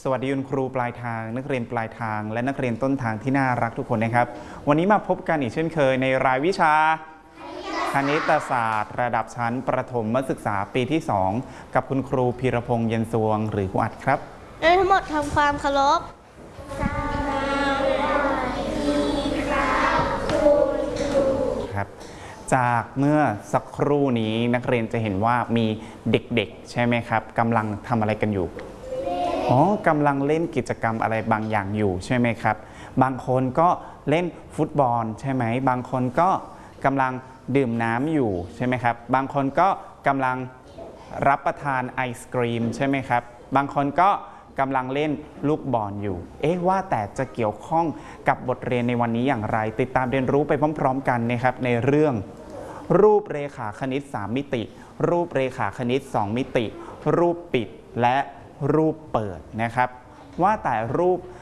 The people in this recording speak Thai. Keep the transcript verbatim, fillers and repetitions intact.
สวัสดีคุณครูปลายทางนักเรียนปลายทางและนักเรียนต้นทางที่น่ารักทุกคนนะครับวันนี้มาพบกันอีกเช่นเคยในรายวิชาคณิตศาสตร์ระดับชั้นประถมศึกษาปีที่สองกับคุณครูพีรพงษ์เย็นสวงหรือครูอัดครับโดยทั้งหมดทำความเคารพครับจากเมื่อสักครู่นี้นักเรียนจะเห็นว่ามีเด็กๆใช่ไหมครับกำลังทำอะไรกันอยู่อ๋อกำลังเล่นกิจกรรมอะไรบางอย่างอยู่ใช่ไหมครับบางคนก็เล่นฟุตบอลใช่ไหมบางคนก็กำลังดื่มน้ำอยู่ใช่ไหมครับบางคนก็กำลังรับประทานไอศกรีมใช่ไหมครับบางคนก็กำลังเล่นลูกบอลอยู่เอ๊ะว่าแต่จะเกี่ยวข้องกับบทเรียนในวันนี้อย่างไรติดตามเรียนรู้ไปพร้อมๆกันนะครับในเรื่องรูปเรขาคณิตสามมิติรูปเรขาคณิตสองมิติรูปปิดและรูปเปิดนะครับว่าแต่รูป